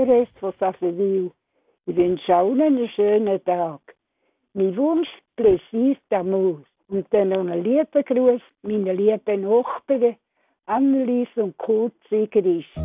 Rest von Safewil. Ich wünsche allen einen schönen Tag. Mein Wunsch, Plaisir d'amour. Und dann noch einen lieben Gruß meinen lieben Nachbarn, Annelies und Kurt Sigrist.